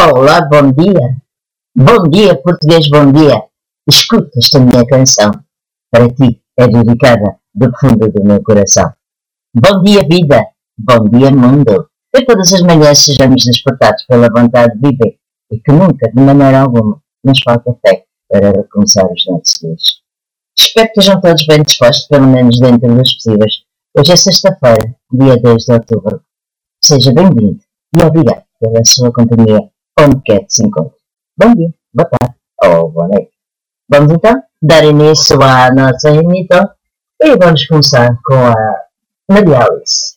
Olá, bom dia. Bom dia, português, bom dia. Escuta esta minha canção. Para ti é dedicada do fundo do meu coração. Bom dia, vida. Bom dia, mundo. Que todas as manhãs sejamos despertados pela vontade de viver e que nunca, de maneira alguma, nos falta fé para recomeçar os nossos dias. Espero que estejam todos bem dispostos, pelo menos dentro dos possíveis. Hoje é sexta-feira, dia 2 de outubro. Seja bem-vindo e obrigado pela sua companhia, onde quer que se encontre. Bom dia, boa tarde ou boa noite. Vamos então dar início à nossa emissão e vamos começar com a Maria Alice.